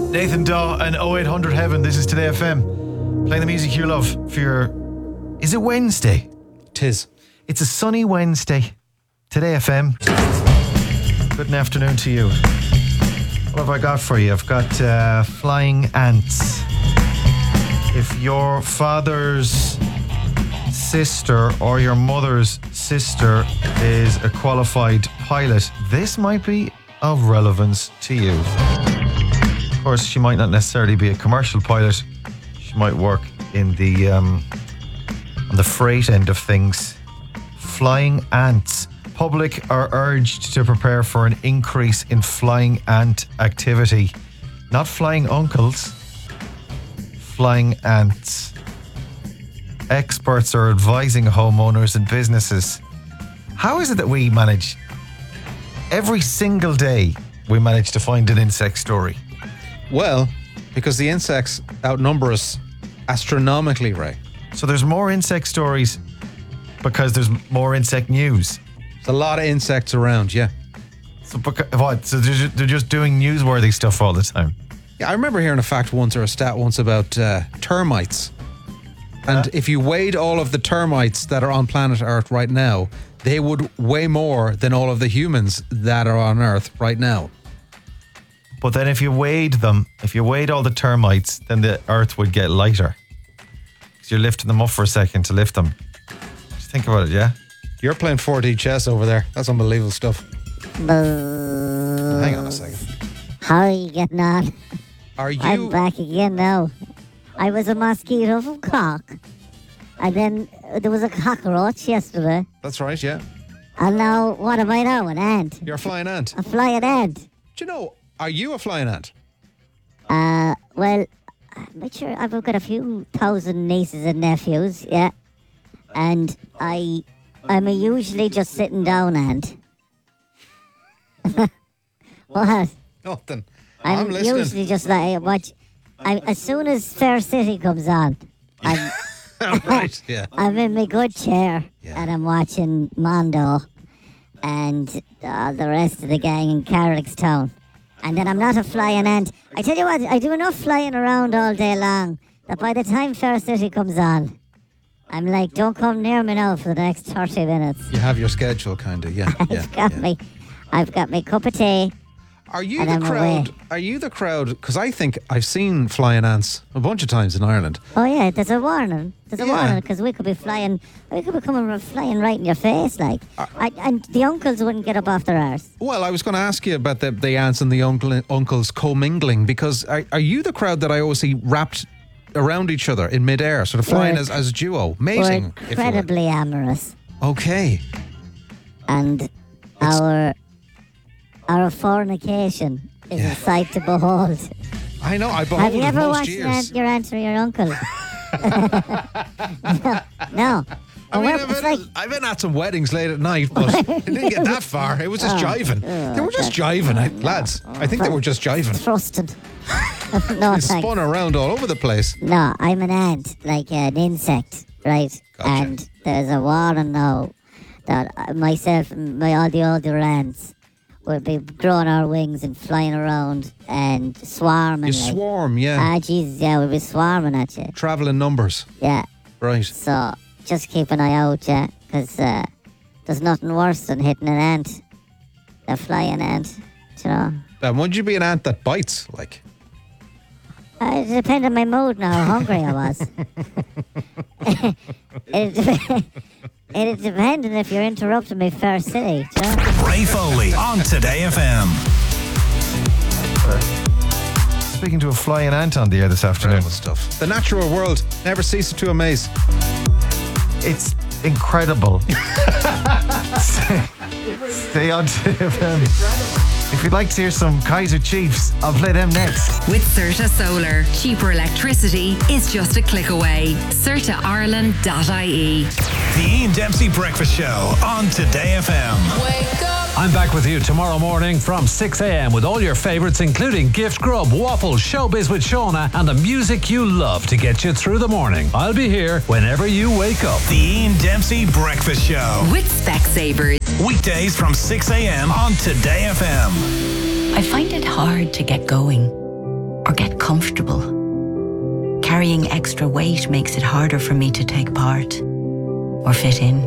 Nathan Daw and 0800 Heaven. This is Today FM. Playing the music you love for your... Is it Wednesday? 'Tis. It's a sunny Wednesday. Today FM. Good afternoon to you. What have I got for you? I've got flying ants. If your father's sister or your mother's sister is a qualified pilot, this might be of relevance to you. Of course, she might not necessarily be a commercial pilot. She might work in the on the freight end of things. Flying ants. Public are urged to prepare for an increase in flying ant activity. Not flying uncles, flying ants. Experts are advising homeowners and businesses. How is it that we manage, every single day, we manage to find an insect story? Well, because the insects outnumber us astronomically, Ray. So there's more insect stories because there's more insect news. There's a lot of insects around, yeah. So what? So they're just doing newsworthy stuff all the time? Yeah, I remember hearing a fact once or a stat once about termites. And if you weighed all of the termites that are on planet Earth right now, they would weigh more than all of the humans that are on Earth right now. But then if you weighed all the termites, then the Earth would get lighter. Because you're lifting them up for a second to lift them. Just think about it, yeah? You're playing 4D chess over there. That's unbelievable stuff. Boo. Hang on a second. How are you getting on? Are you... I'm back again now. I was a mosquito from Cork. And then there was a cockroach yesterday. That's right, yeah. And now, what am I now? An ant. You're a flying ant. A flying ant. Do you know, are you a flying ant? Well, I'm sure I've got a few thousand nieces and nephews, yeah. And I'm a usually just sitting down ant. What? Nothing. I'm listening. usually just like watch. As soon as Fair City comes on, I'm Right, yeah. I'm in my good chair Yeah. and I'm watching Mondo and the rest of the gang in Carrickstown. And then I'm not a flying ant. I tell you what, I do enough flying around all day long that by the time Fair City comes on, I'm like, don't come near me now for the next 30 minutes. You have your schedule, kind of, yeah. I've got my cup of tea. Are you And the I'm crowd? away. Are you the crowd? Because I think I've seen flying ants a bunch of times in Ireland. Oh yeah, there's a warning. There's a Yeah. warning because we could be flying. We could be coming flying right in your face, like. And the uncles wouldn't get up off their arse. Well, I was going to ask you about the aunts and the uncles commingling, because are you the crowd that I always see wrapped around each other in midair, sort of flying We're- as a duo? We're Mating. if you will. incredibly amorous, Okay. and our fornication is a sight to behold. I know. I behold Have you it ever most watched years. your aunt or your uncle? No. I mean, It's like I've been at some weddings late at night, but it didn't get that far. It was just jiving. They were just jiving, lads. I think they were just jiving. thrusting. No, They thanks. spun around all over the place. No, I'm an ant, like an insect, right? Gotcha. And there's a warning now that myself and all the older ants will be growing our wings and flying around and swarming. You like. swarm, yeah. Ah, Jesus, yeah, we'll be swarming at you. Travelling numbers. Yeah, Right. so just keep an eye out, yeah, because there's nothing worse than hitting an ant, a flying ant, you know. Would you be an ant that bites? Like, It depends on my mood now, how hungry I was. It'd depend on if you're interrupting me Fair City, do you know? Ray Foley on Today FM. Speaking to a flying ant on the air this afternoon. incredible stuff. The natural world never ceases to amaze. It's incredible. Stay on TFM. If you'd like to hear some Kaiser Chiefs, I'll play them next. With Certa Solar, cheaper electricity is just a click away. CertaIreland.ie. The Ian Dempsey Breakfast Show on Today FM. Wake up. I'm back with you tomorrow morning from 6 a.m. with all your favourites, including Gift Grub, Waffles, Showbiz with Shauna, and the music you love to get you through the morning. I'll be here whenever you wake up. The Ian Dempsey Breakfast Show. With Specsavers. Weekdays from 6 a.m. on Today FM. I find it hard to get going. or get comfortable. Carrying extra weight makes it harder for me to take part or fit in.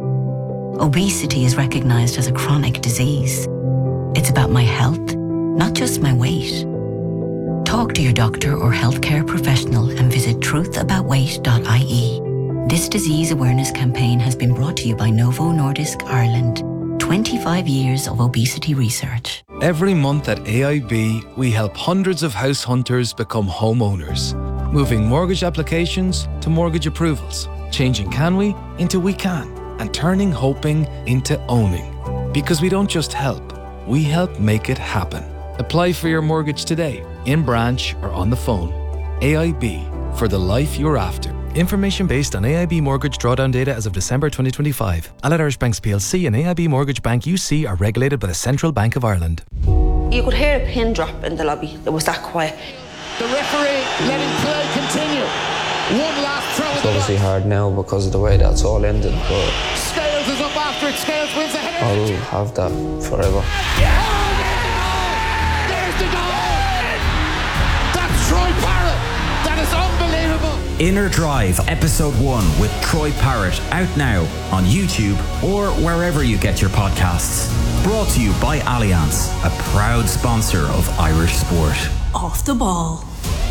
Obesity is recognized as a chronic disease. It's about my health, not just my weight. Talk to your doctor or healthcare professional and visit truthaboutweight.ie. This disease awareness campaign has been brought to you by Novo Nordisk Ireland. 25 years of obesity research. Every month at AIB, we help hundreds of house hunters become homeowners, moving mortgage applications to mortgage approvals, changing can we into we can, and turning hoping into owning. Because we don't just help, we help make it happen. Apply for your mortgage today, in branch or on the phone. AIB, for the life you're after. Information based on AIB mortgage drawdown data as of December 2025. Allied Irish Banks plc and AIB Mortgage Bank UC are regulated by the Central Bank of Ireland. You could hear a pin drop in the lobby. It was that quiet. The referee letting play continue. One last throw. It's obviously hard now because of the way that's all ended, but Scales is up after it. Scales wins the header. I'll have that forever. Yeah! There's the goal! That's Troy Parrott. That is unbelievable. Inner Drive, Episode 1 with Troy Parrott, out now on YouTube or wherever you get your podcasts. Brought to you by Allianz, a proud sponsor of Irish sport. Off the ball.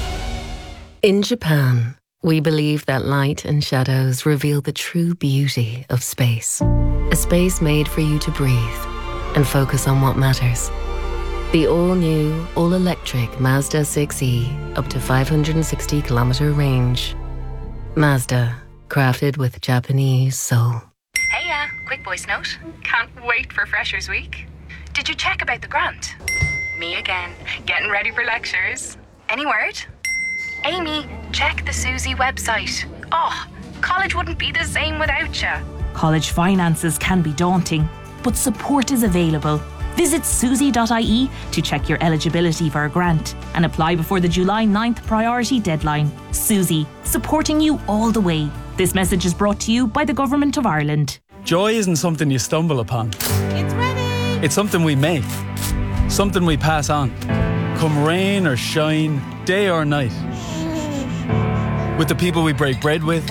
In Japan, we believe that light and shadows reveal the true beauty of space. A space made for you to breathe and focus on what matters. The all-new, all-electric Mazda 6e, up to 560-kilometre range. Mazda, crafted with Japanese soul. Hey, quick voice note. Can't wait for Freshers Week. Did you check about the grant? Me again, getting ready for lectures. Any word? Amy, check the Susie website. Oh, college wouldn't be the same without you. College finances can be daunting, but support is available. Visit susie.ie to check your eligibility for a grant and apply before the July 9th priority deadline. Susie, supporting you all the way. This message is brought to you by the Government of Ireland. Joy isn't something you stumble upon. It's ready! It's something we make. Something we pass on. Come rain or shine, day or night. With the people we break bread with,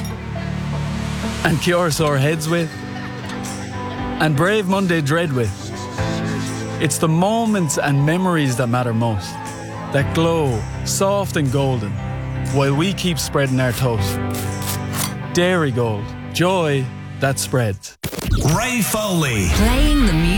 and cure sore heads with, and brave Monday dread with. It's the moments and memories that matter most, that glow soft and golden, while we keep spreading our toast. Dairy Gold, joy that spreads. Ray Foley. Playing the music.